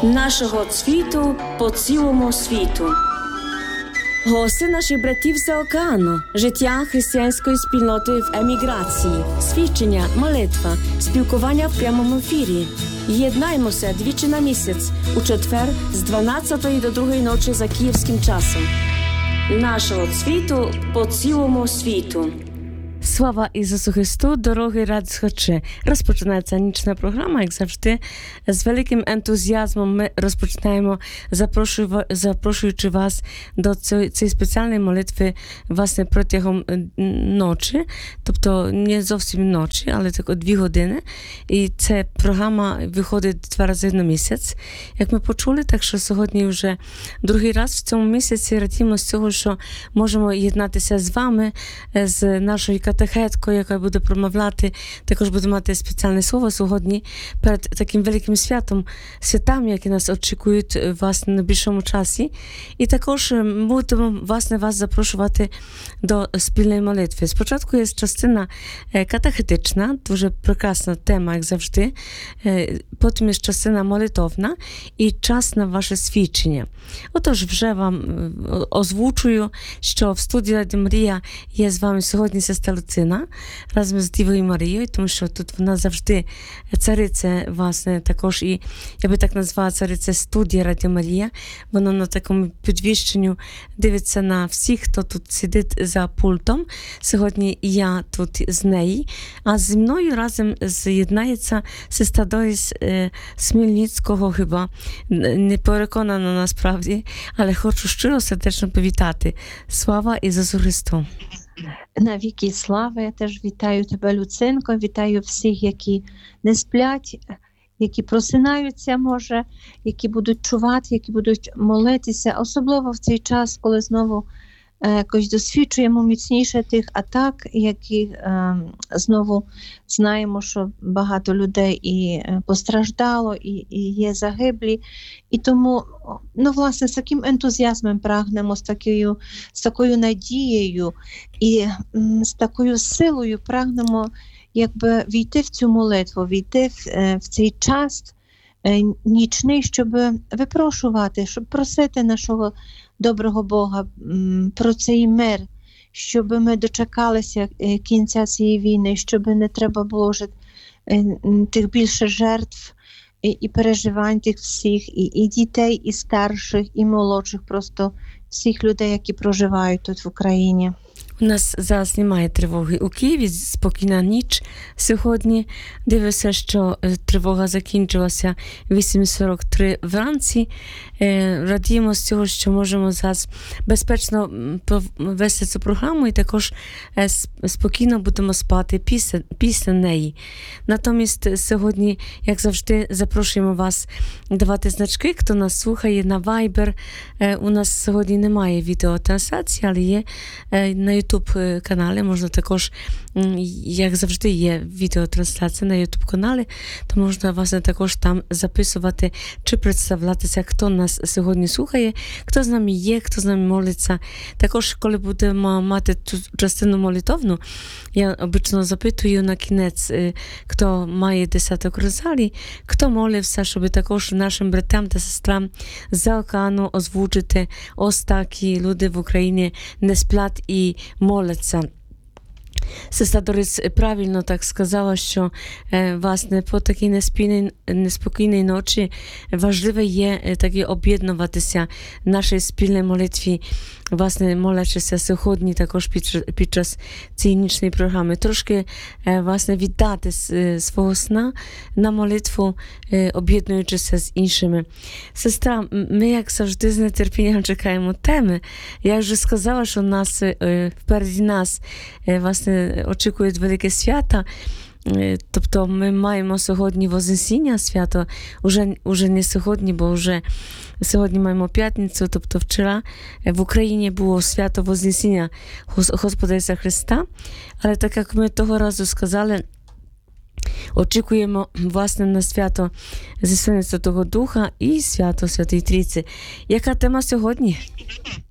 нашого цвіту по цілому світу. Голоси наших братів за океану, життя християнської спільноти в еміграції, свідчення, молитва, спілкування в прямому ефірі. Єднаймося двічі на місяць, у четвер з 12 до 2 ночі за київським часом. Нашого цвіту по цілому світу. Слава Ісусу Христу, дорогий радіослухачі! Розпочинається нічна програма, як завжди. З великим ентузіазмом ми розпочинаємо, запрошуючи вас до цієї спеціальної молитви, власне, протягом ночі, тобто не зовсім ночі, але так 2 години. І ця програма виходить 2 рази на місяць. Як ми почули, так що сьогодні вже другий раз в цьому місяці радімо з цього, що можемо єднатися з вами, з нашою катехеткою, яка буде промовляти, також буде мати спеціальне слово сьогодні перед таким великим святами, які нас очікують власне на більшому часі. І також будемо власне вас запрошувати до спільної молитви. Спочатку є частина катехетична, дуже прекрасна тема, як завжди. Потім є частина молитовна і час на ваше свідчення. Отож, вже вам озвучую, що в студії Радіо Марія є з вами сьогодні сестра Люцина разом з Дівою Марією, тому що тут вона завжди цариця, власне, також і, я би так назвала, цариця студії Радіо Марія. Вона на такому підвищенню дивиться на всіх, хто тут сидить за пультом. Сьогодні я тут з нею, а зі мною разом з'єднається сестра Доріс Смільницького, хіба не переконана насправді, але хочу щиро сердечно повітати. Слава Ісусу Христу! Навіки слави, я теж вітаю тебе, Люцинко, вітаю всіх, які не сплять, які просинаються, може, які будуть чувати, які будуть молитися, особливо в цей час, коли знову якось досвідчуємо міцніше тих атак, які знову знаємо, що багато людей і постраждало, і є загиблі. І тому, власне, з таким ентузіазмом прагнемо, з такою надією і з такою силою прагнемо якби війти в цю молитву, війти в цей час нічний, щоб випрошувати, щоб просити нашого доброго Бога про цей мир, щоб ми дочекалися кінця цієї війни, щоб не треба було вже тих більше жертв і переживань тих всіх, і дітей, і старших, і молодших, просто всіх людей, які проживають тут в Україні. У нас зараз немає тривоги у Києві, спокійна ніч сьогодні. Дивлюся, що тривога закінчилася 8:43 вранці. Радіємо з цього, що можемо зараз безпечно вести цю програму і також спокійно будемо спати після неї. Натомість сьогодні, як завжди, запрошуємо вас давати значки, хто нас слухає на Viber. У нас сьогодні немає відеотрансляції, але є на YouTube-каналі, можна також, як завжди, є відеотрансляція на YouTube-каналі, то можна, власне, також там записувати чи представлятися, хто нас сьогодні слухає, хто з нами є, хто з нами молиться. Також, коли будемо мати ту частину молитовну, я обично запитую на кінець, хто має 10 розарій, хто молився, щоб також нашим братам та сестрам за океану озвучити, ось такі люди в Україні не сплять і моляться. Сестра Дорис правильно так сказала, що власне по такій неспокійній ночі важливо є таки об'єднуватися в нашій спільній молитві, власне, молячися сьогодні також під час цієї нічної програми. Трошки, власне, віддати свого сна на молитву, об'єднуючися з іншими. Сестра, ми, як завжди, з нетерпінням чекаємо теми. Я вже сказала, що впереді нас, власне, очікують велике свята. Тобто ми маємо сьогодні Вознесіння свято, уже не сьогодні, бо вже сьогодні маємо п'ятницю, тобто вчора в Україні було свято Вознесіння Господа Ісуса Христа, але так як ми того разу сказали, очікуємо, власне, на свято Зіслання Святого Духа і свято Святої Трійці. Яка тема сьогодні?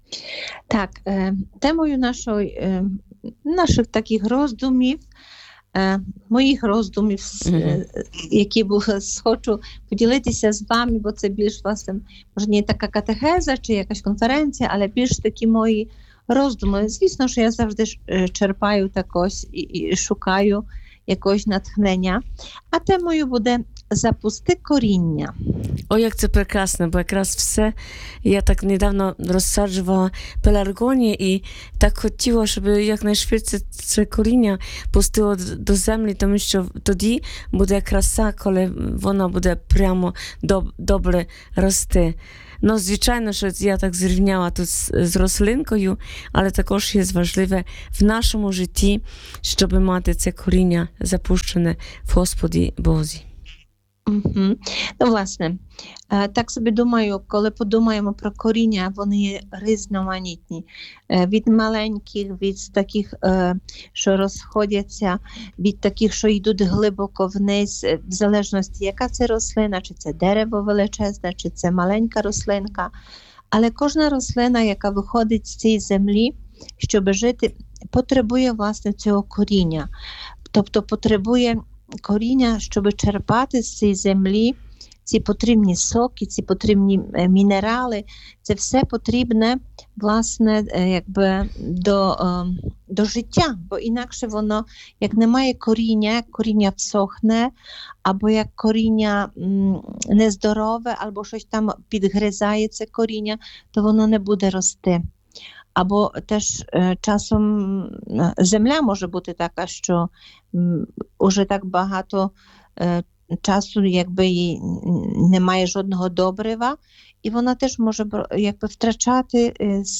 Так, темою наших таких роздумів моїх роздумів, які хочу поділитися з вами, бо це більш, власне, може, не така катехеза чи якась конференція, але більш такі мої роздуми. Звісно, що я завжди черпаю також і шукаю якогось натхнення. А темою буде «Запусти коріння». О, як це прекрасно, бо якраз все, я так недавно розсаджувала пеларгонії і так хотіла, щоб якнайшвидше це коріння пустило до землі, тому що тоді буде краса, коли вона буде прямо добре рости. Ну, звичайно, що я так зрівняла тут з рослинкою, але також є важливе в нашому житті, щоб мати це коріння запущене в Господі Бозі. Ну, власне, так собі думаю, коли подумаємо про коріння, вони є різноманітні. Від маленьких, від таких, що розходяться, від таких, що йдуть глибоко вниз, в залежності, яка це рослина, чи це дерево величезне, чи це маленька рослинка. Але кожна рослина, яка виходить з цієї землі, щоб жити, потребує, власне, цього коріння. Тобто потребує коріння, щоб черпати з цієї землі ці потрібні соки, ці потрібні мінерали. Це все потрібне, власне, якби до життя, бо інакше воно, як немає коріння, коріння всохне, або як коріння нездорове, або щось там підгризає це коріння, то воно не буде рости. Або теж часом земля може бути така, що уже так багато часу, якби їй немає жодного добрива, і вона теж може якби втрачати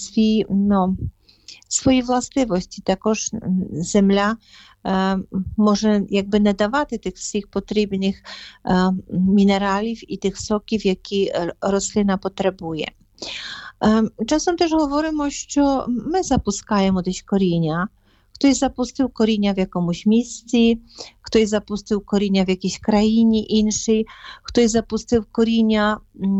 свої властивості. Також земля може якби не давати тих всіх потрібних мінералів і тих соків, які рослина потребує. Часом теж говоримо, що ми запускаємо десь коріння. Хтось запустив коріння в якомусь місці, хтось запустив коріння в якійсь країні іншій, хтось запустив коріння,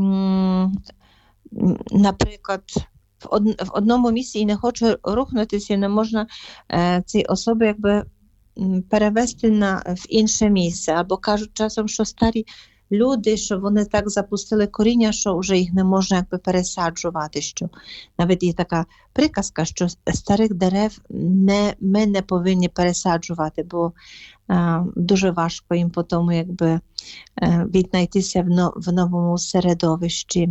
наприклад, в одному місці і не хоче рухнутися, і не можна цієї особи якби перевести в інше місце. Або кажуть часом, що старі люди, що вони так запустили коріння, що вже їх не можна якби пересаджувати. Що навіть є така приказка, що старих дерев ми не повинні пересаджувати, бо дуже важко їм потім якби віднайтися в новому середовищі.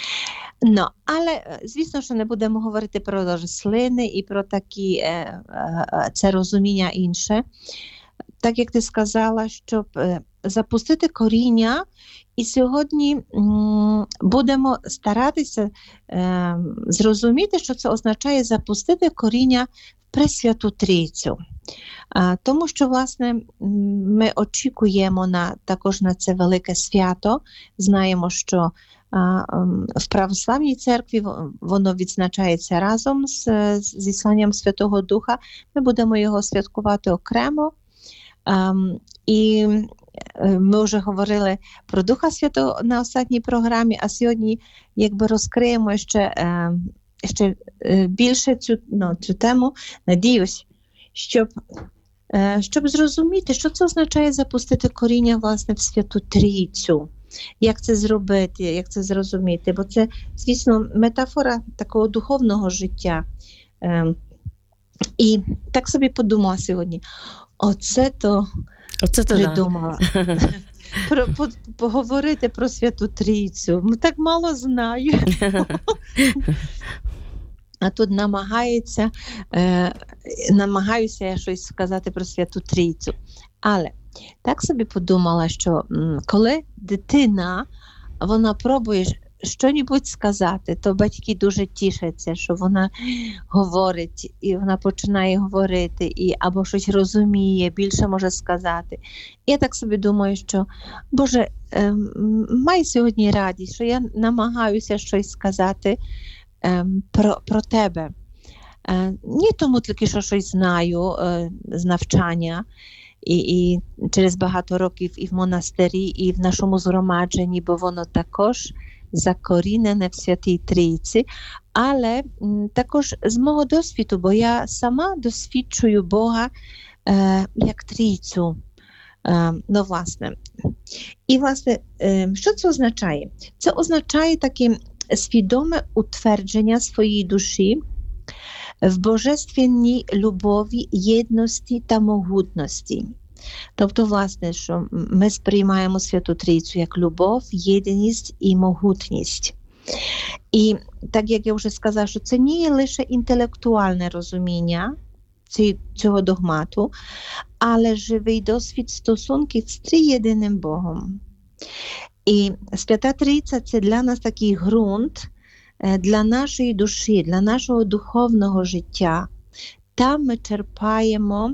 Але, звісно, що не будемо говорити про рослини і про такі це розуміння інше. Так, як ти сказала, щоб запустити коріння, і сьогодні будемо старатися зрозуміти, що це означає запустити коріння в Пресвяту Трійцю. Тому що, власне, ми очікуємо також на це велике свято. Знаємо, що в православній церкві воно відзначається разом з зісланням Святого Духа. Ми будемо його святкувати окремо. І ми вже говорили про Духа Святого на останній програмі, а сьогодні якби розкриємо ще більше цю тему. Надіюсь, щоб зрозуміти, що це означає запустити коріння, власне, в Святу Трійцю. Як це зробити, як це зрозуміти? Бо це, звісно, метафора такого духовного життя. І так собі подумала сьогодні. Оце то придумала. Поговорити про Святу Трійцю. Ми так мало знаємо. А тут намагаюся я щось сказати про Святу Трійцю. Але так собі подумала, що коли дитина, вона пробує що-небудь сказати, то батьки дуже тішаться, що вона говорить, і вона починає говорити, або щось розуміє, більше може сказати. І я так собі думаю, що, Боже, май сьогодні радість, що я намагаюся щось сказати про тебе. Не тому тільки, що щось знаю з навчання, і через багато років і в монастирі, і в нашому згромадженні, бо воно також закорінене в Святій Трійці, але також з мого досвіду, бо я сама досвідчую Бога як трійцю. Ну, власне. І, власне, що це означає? Це означає таке свідоме утвердження своєї душі в божественній любові, єдності та могутності. Тобто, власне, що ми сприймаємо Святу Трійцю як любов, єдність і могутність. І так, як я вже сказала, що це не є лише інтелектуальне розуміння цього догмату, але живий досвід стосунків з триєдиним Богом. І Свята Трійця – це для нас такий ґрунт для нашої душі, для нашого духовного життя. Там ми черпаємо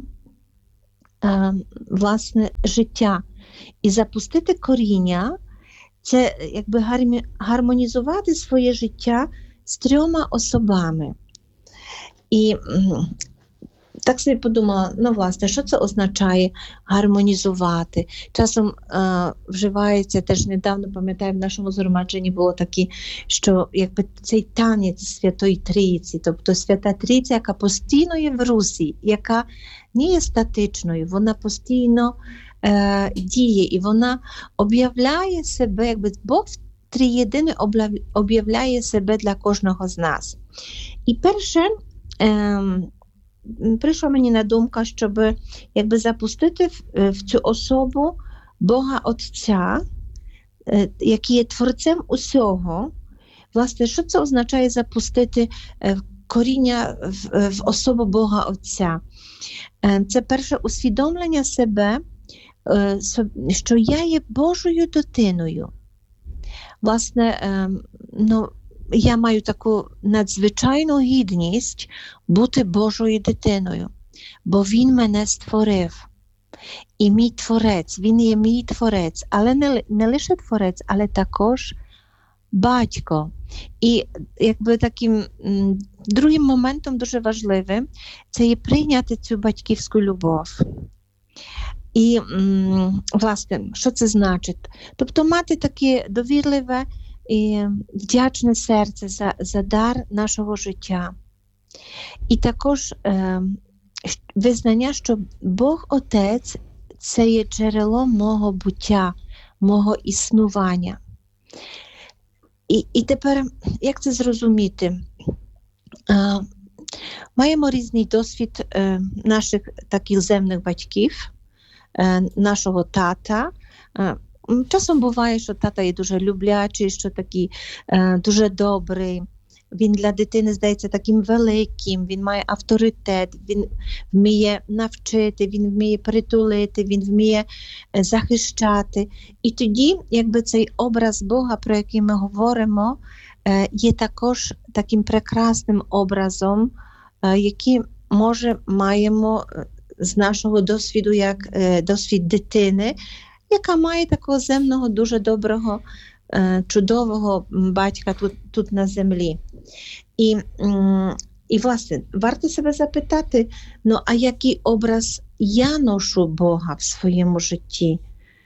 власне життя. І запустити коріння – це якби гармонізувати своє життя з трьома особами. І так собі подумала, ну, власне, що це означає гармонізувати? Часом вживається, теж недавно, пам'ятаю, в нашому згромадженні було таке, що якби цей танець Святої Трійці, тобто Свята Трійця, яка постійно є в русі, яка не є статичною, вона постійно діє, і вона об'являє себе, якби Бог триєдиний об'являє себе для кожного з нас. І перше, прийшла мені на думку, щоб якби запустити в цю особу Бога Отця, який є творцем усього. Власне, що це означає запустити коріння в особу Бога Отця? Це перше усвідомлення себе, що я є Божою дитиною. Власне, ну, я маю таку надзвичайну гідність бути Божою дитиною, бо Він мене створив. І мій творець, Він є мій творець, але не лише творець, але також батько. І якби таким другим моментом дуже важливим, це є прийняти цю батьківську любов. І, власне, що це значить? Тобто мати таке довірливе і вдячне серце за дар нашого життя. І також визнання, що Бог Отець – це є джерело мого буття, мого існування. І тепер, як це зрозуміти? Маємо різний досвід наших таких земних батьків, нашого тата. Часом буває, що тата є дуже люблячий, що такий дуже добрий. Він для дитини здається таким великим, він має авторитет, він вміє навчити, він вміє притулити, він вміє захищати. І тоді, якби цей образ Бога, про який ми говоримо, є також таким прекрасним образом, який, може, маємо з нашого досвіду, як досвід дитини, яка має такого земного, дуже доброго, чудового батька тут на землі. І, власне, варто себе запитати, ну, а який образ я ношу Бога в своєму житті?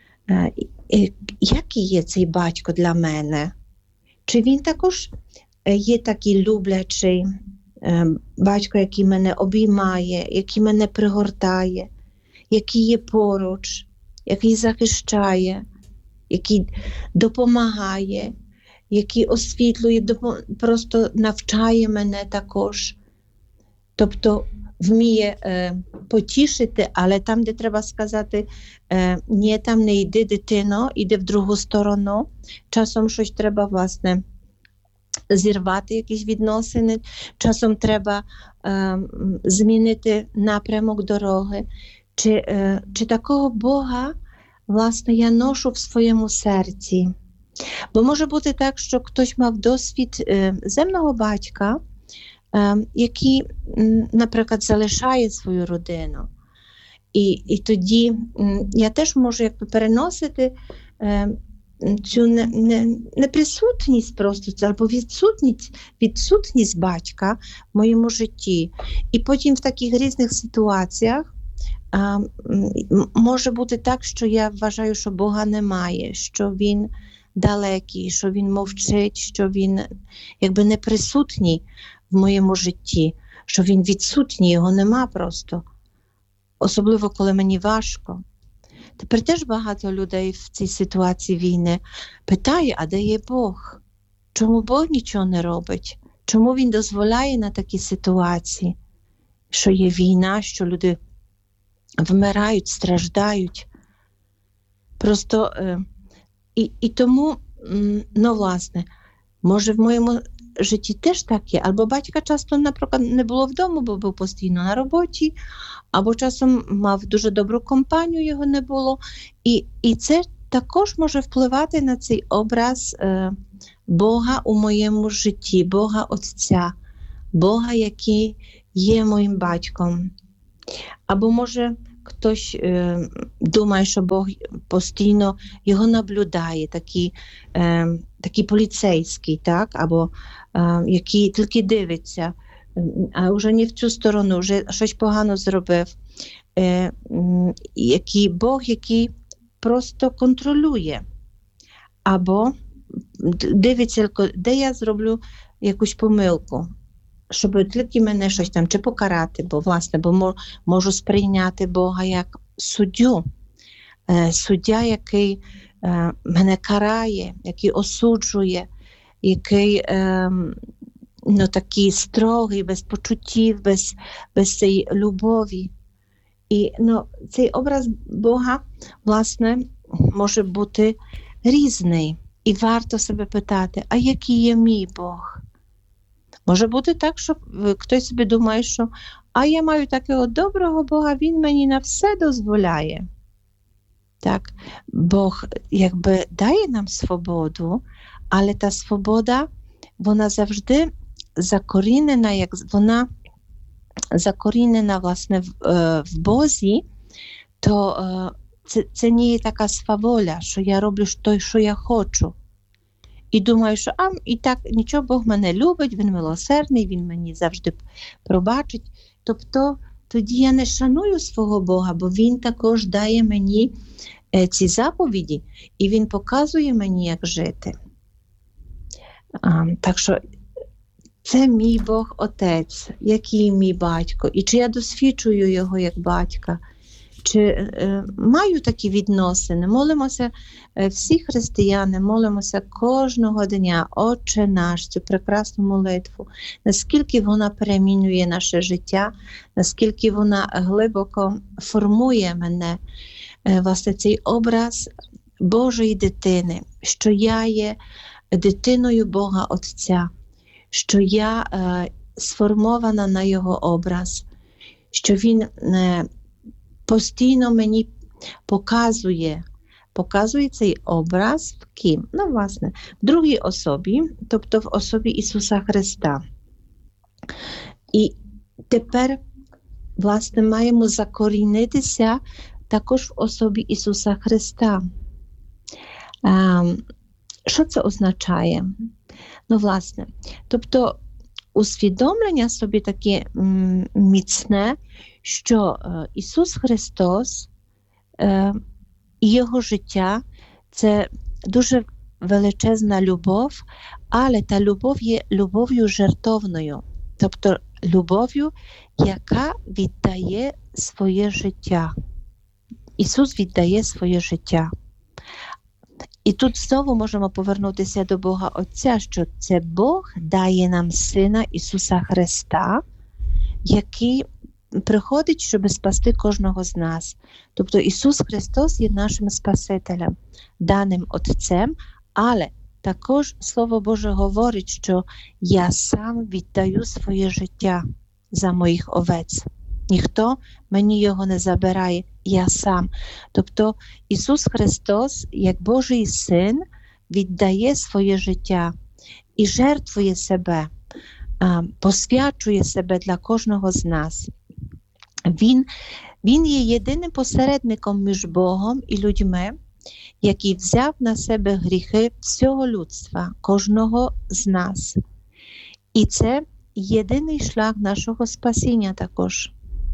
Який є цей батько для мене? Чи він також є такий люблячий батько, який мене обіймає, який мене пригортає, який є поруч, який захищає, який допомагає, який освітлює, просто навчає мене також. Тобто вміє потішити, але там, де треба сказати, ні, там не йди, дитино, йди в другу сторону. Часом щось треба, власне, зірвати якісь відносини, часом треба змінити напрямок дороги. Чи такого Бога, власне, я ношу в своєму серці? Бо може бути так, що хтось мав досвід земного батька, який, наприклад, залишає свою родину. І тоді я теж можу якби переносити цю неприсутність просто, або відсутність батька в моєму житті. І потім в таких різних ситуаціях може бути так, що я вважаю, що Бога немає, що Він далекий, що Він мовчить, що Він якби не присутній в моєму житті, що Він відсутній, його нема просто. особливо коли мені важко. Тепер теж багато людей в цій ситуації війни питає, а де є Бог? Чому Бог нічого не робить? Чому Він дозволяє на такі ситуації, що є війна, що люди вмирають, страждають? Просто і тому, власне, може в моєму житті теж так є. Або батька часто, наприклад, не було вдома, бо був постійно на роботі, або часом мав дуже добру компанію, його не було. І це також може впливати на цей образ Бога у моєму житті, Бога Отця, Бога, який є моїм батьком. Або може хтось думає, що Бог постійно його наблюдає, такий поліцейський, так? Або який тільки дивиться, а вже не в цю сторону, вже щось погано зробив. Який Бог, який просто контролює. Або дивиться, де я зроблю якусь помилку, щоб тільки мене щось там чи покарати, бо можу сприйняти Бога як суддю. Суддя, який мене карає, який осуджує, який такий строгий, без почуттів, без цієї любові. І цей образ Бога, власне, може бути різний. І варто себе питати, а який є мій Бог? Може бути так, що хтось собі думає, що я маю такого доброго Бога, Він мені на все дозволяє. Так, Бог якби дає нам свободу, але та свобода, вона завжди закорінена, власне, в Бозі, то це не є така сваволя, що я роблю те, що я хочу. І думаю, що і так нічого, Бог мене любить, Він милосердний, Він мені завжди пробачить. Тобто тоді я не шаную свого Бога, бо Він також дає мені ці заповіді, і Він показує мені, як жити. Так що це мій Бог Отець, який мій батько, і чи я досвідчую його як батька, чи маю такі відносини. Молимося, всі християни, молимося кожного дня, Отче наш, цю прекрасну молитву, наскільки вона перемінює наше життя, наскільки вона глибоко формує мене, власне, цей образ Божої дитини, що я є дитиною Бога Отця, що я сформована на його образ, що він постійно мені показує цей образ в ким? Власне, в другій особі, тобто в особі Ісуса Христа. І тепер, власне, маємо закорінитися також в особі Ісуса Христа. Що це означає? Власне, тобто усвідомлення собі таке міцне, що Ісус Христос і Його життя – це дуже величезна любов, але та любов є любов'ю жертовною, тобто любов'ю, яка віддає своє життя. Ісус віддає своє життя. І тут знову можемо повернутися до Бога Отця, що це Бог дає нам Сина Ісуса Христа, який приходить, щоб спасти кожного з нас. Тобто Ісус Христос є нашим Спасителем, даним Отцем, але також Слово Боже говорить, що я сам віддаю своє життя за моїх овець. Ніхто мені його не забирає, я сам. Тобто Ісус Христос, як Божий Син, віддає своє життя і жертвує себе, посвячує себе для кожного з нас. Він є єдиним посередником між Богом і людьми, який взяв на себе гріхи всього людства, кожного з нас. І це єдиний шлях нашого спасіння також.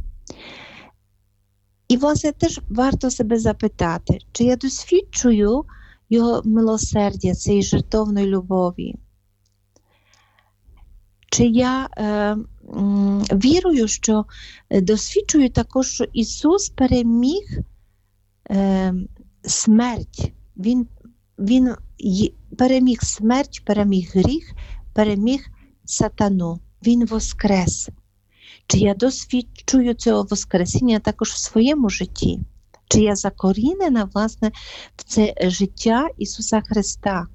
І, власне, теж варто себе запитати, чи я досвідчую його милосердя, цієї жертовної любові? Чи я вірую, що досвідчую також, що Ісус переміг смерть. Він переміг смерть, переміг гріх, переміг сатану. Він воскрес. Чи я досвідчую цього воскресіння також в своєму житті? Чи я закорінена, власне, в це життя Ісуса Христа?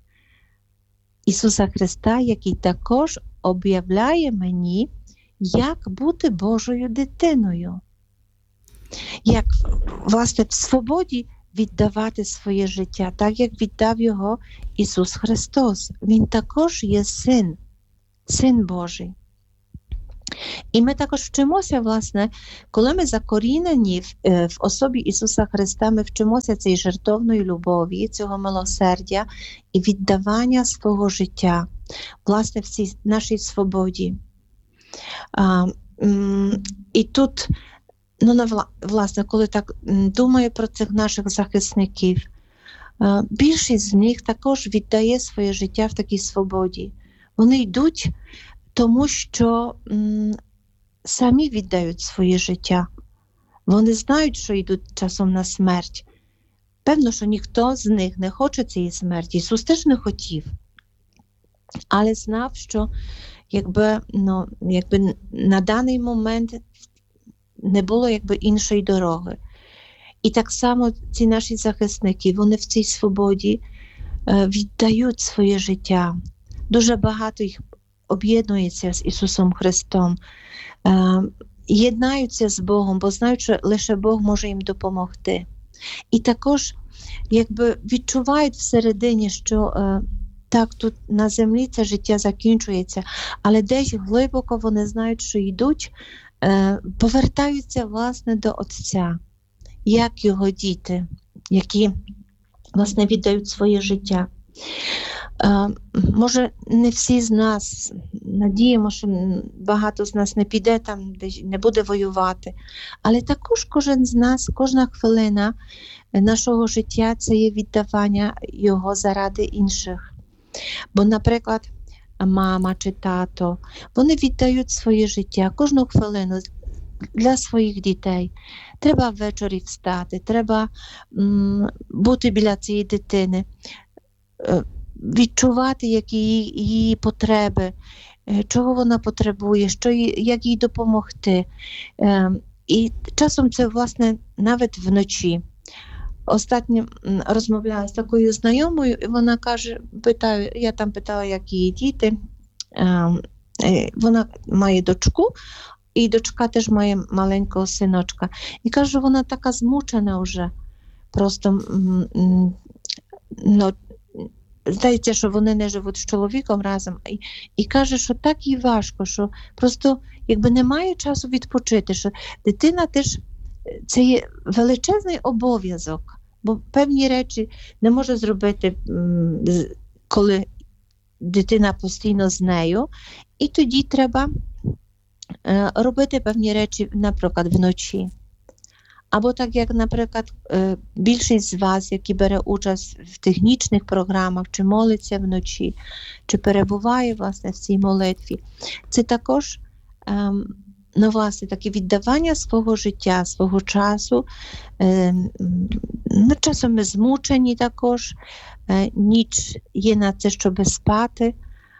Ісуса Христа, який також об'являє мені, як бути Божою дитиною. Як, власне, в свободі віддавати своє життя, так як віддав його Ісус Христос. Він також є Син Божий. І ми також вчимося, власне, коли ми закорінені в особі Ісуса Христа, ми вчимося цієї жертовної любові, цього милосердя і віддавання свого життя, власне, в цій нашій свободі. І тут, власне, коли так думаю про цих наших захисників, більшість з них також віддає своє життя в такій свободі. Вони йдуть тому, що самі віддають своє життя. Вони знають, що йдуть часом на смерть. Певно, що ніхто з них не хоче цієї смерті. Ісус теж не хотів. Але знав, що якби на даний момент не було іншої дороги. І так само ці наші захисники, вони в цій свободі віддають своє життя. Дуже багато їх об'єднується з Ісусом Христом, єднаються з Богом, бо знають, що лише Бог може їм допомогти. І також відчувають всередині, що так, тут на землі це життя закінчується, але десь глибоко вони знають, що йдуть, повертаються, власне, до Отця, як його діти, які, власне, віддають своє життя. Може, не всі з нас, надіємо, що багато з нас не піде там, не буде воювати, але також кожен з нас, кожна хвилина нашого життя – це є віддавання його заради інших. Бо, наприклад, мама чи тато, вони віддають своє життя кожну хвилину для своїх дітей. Треба ввечері встати, треба бути біля цієї дитини, відчувати, які її потреби, чого вона потребує, як їй допомогти. І часом це, власне, навіть вночі. Останньо розмовляла з такою знайомою, і вона каже, я там питала, як її діти. Вона має дочку, і дочка теж має маленького синочка. І каже, вона така змучена вже. Просто, здається, що вони не живуть з чоловіком разом. І каже, що так їй важко, що просто немає часу відпочити, що дитина теж, це є величезний обов'язок, бо певні речі не може зробити, коли дитина постійно з нею, і тоді треба робити певні речі, наприклад, вночі. Або так, як, наприклад, більшість з вас, які бере участь в технічних програмах, чи молиться вночі, чи перебуває, власне, в цій молитві, це також, власне, таке віддавання свого життя, свого часу. Часом ми змучені також, ніч є на це, щоб спати.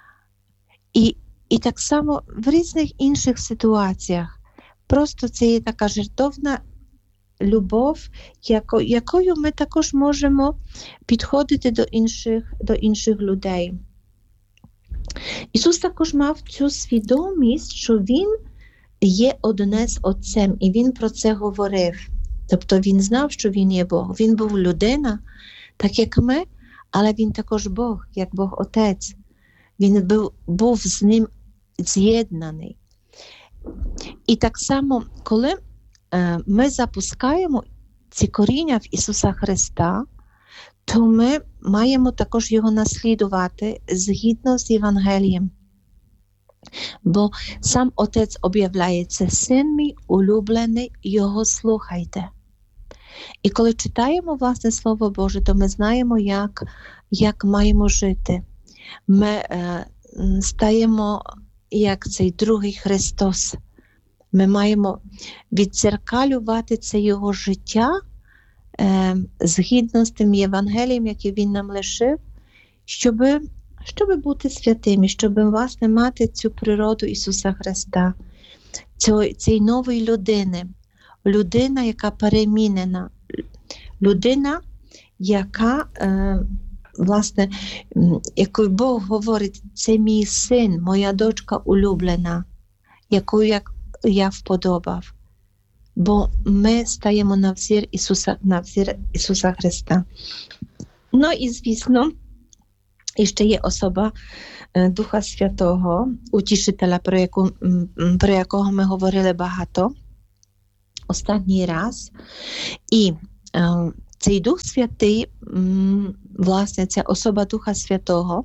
І так само в різних інших ситуаціях. Просто це є така жертовна любов, якою ми також можемо підходити до інших людей. Ісус також мав цю свідомість, що Він є одне з Отцем, і Він про це говорив. Тобто Він знав, що Він є Бог. Він був людина, так як ми, але Він також Бог, як Бог Отець. Він був з Ним з'єднаний. І так само, коли ми запускаємо ці коріння в Ісуса Христа, то ми маємо також Його наслідувати згідно з Євангелієм. Бо сам Отець об'являє, це Син мій улюблений, Його слухайте. І коли читаємо, власне, Слово Боже, то ми знаємо, як маємо жити. Ми стаємо як цей другий Христос. Ми маємо віддзеркалювати це Його життя згідно з тим Євангелієм, яке Він нам лишив, щоб бути святими, щоб, власне, мати цю природу Ісуса Христа, цієї нової людини. Людина, яка перемінена. Людина, яка, власне, якою Бог говорить, це мій син, моя дочка улюблена, яку я вподобав. Бо ми стаємо на взір Ісуса Христа. Ну і, звісно, і ще є особа Духа Святого, утішителя, про якого ми говорили багато останній раз. І цей Дух Святий, власне, ця особа Духа Святого,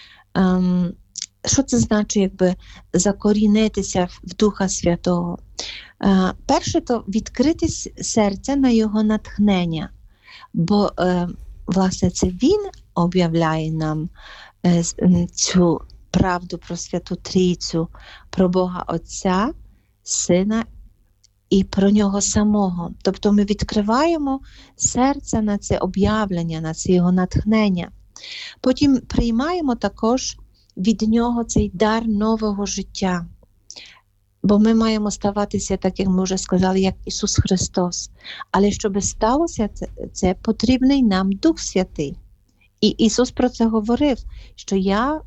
що це значить, якби закорінитися в Духа Святого? Перше, то відкрити серце на Його натхнення, бо, власне, це Він об'являє нам цю правду про Святу Трійцю, про Бога Отця, Сина і про Нього самого. Тобто ми відкриваємо серце на це об'явлення, на це Його натхнення. Потім приймаємо також від Нього цей дар нового життя. Бо ми маємо ставатися, так як ми вже сказали, як Ісус Христос. Але щоб сталося це потрібний нам Дух Святий. І Ісус про це говорив, що я,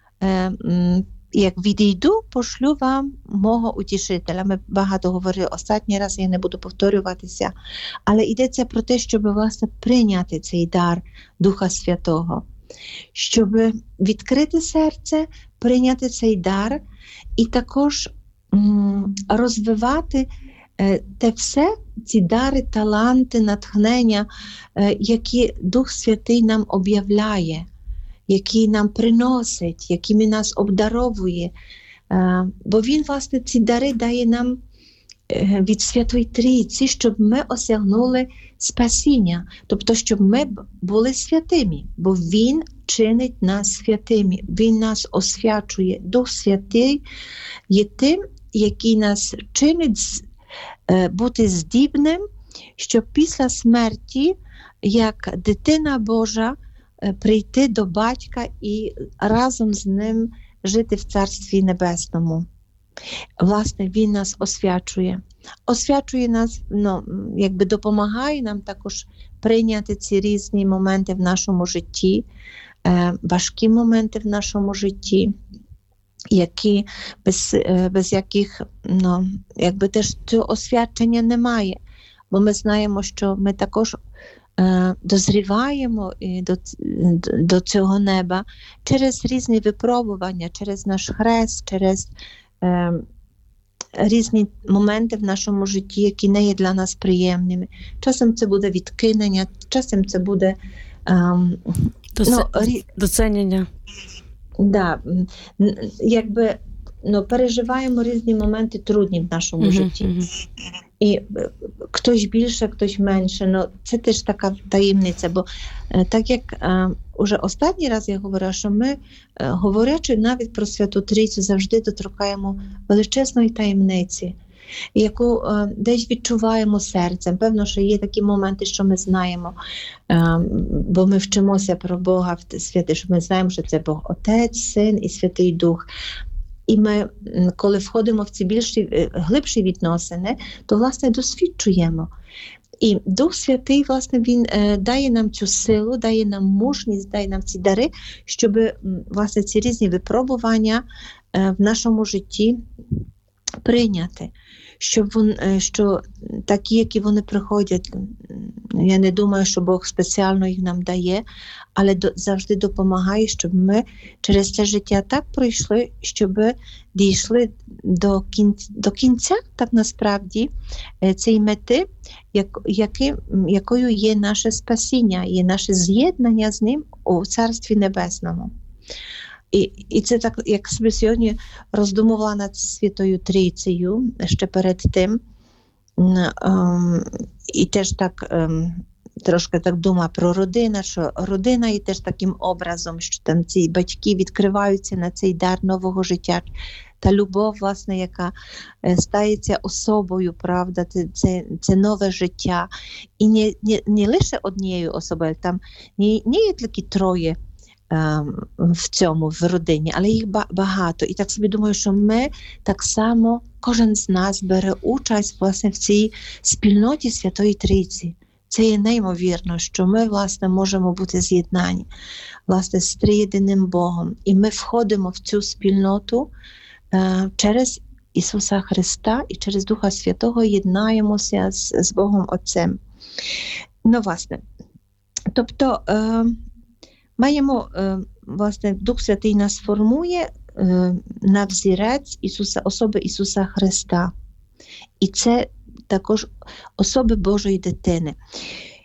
як відійду, пошлю вам мого утішителя. Ми багато говорили останній раз, я не буду повторюватися. Але йдеться про те, щоб, власне, прийняти цей дар Духа Святого. Щоб відкрити серце, прийняти цей дар і також розвивати те все, ці дари, таланти, натхнення, які Дух Святий нам об'являє, які нам приносить, якими нас обдаровує. Бо Він, власне, ці дари дає нам від Святої Трійці, щоб ми осягнули спасіння, тобто, щоб ми були святими, бо Він чинить нас святими, Він нас освячує. Дух Святий є тим, який нас чинить бути здібним, щоб після смерті, як дитина Божа, прийти до Батька і разом з Ним жити в Царстві Небесному. Власне, Він нас освячує. Освячує нас, якби допомагає нам також прийняти ці різні моменти в нашому житті, важкі моменти в нашому житті, які, без яких, якби теж цього освячення немає. Бо ми знаємо, що ми також дозріваємо до цього неба через різні випробування, через наш хрест, через різні моменти в нашому житті, які не є для нас приємними. Часом це буде відкинення, часом це буде доцінення. Да, якби переживаємо різні моменти трудні в нашому житті. І хтось більше, хтось менше. Це теж така таємниця, бо так як уже останній раз я говорила, що ми, говорячи навіть про Святу Трійцю, завжди доторкаємо величезної таємниці, яку десь відчуваємо серцем. Певно, що є такі моменти, що ми знаємо, бо ми вчимося про Бога святий, що ми знаємо, що це Бог Отець, Син і Святий Дух. І ми, коли входимо в ці глибші відносини, то, власне, досвідчуємо. І Дух Святий, власне, Він дає нам цю силу, дає нам мужність, дає нам ці дари, щоб, власне, ці різні випробування в нашому житті прийняти. Що такі, які вони приходять, я не думаю, що Бог спеціально їх нам дає, але завжди допомагає, щоб ми через це життя так пройшли, щоб дійшли до кінця, так насправді, цієї мети, якою є наше спасіння, є наше з'єднання з Ним у Царстві Небесному. І це так, як собі сьогодні роздумувала над Святою Трійцею ще перед тим, і теж так трошки так думаю про родину, що родина є теж таким образом, що там ці батьки відкриваються на цей дар нового життя. Та любов, власне, яка стається особою, правда, це нове життя. І не лише однією особою, там не є тільки троє в цьому, в родині, але їх багато. І так собі думаю, що ми так само, кожен з нас бере участь, власне, в цій спільноті Святої Трійці. Це є неймовірно, що ми, власне, можемо бути з'єднані, власне, з триєдиним Богом. І ми входимо в цю спільноту через Ісуса Христа і через Духа Святого єднаємося з Богом Отцем. Ну, власне, тобто маємо, власне, Дух Святий нас формує на взірець особи Ісуса Христа. І це також особи Божої дитини.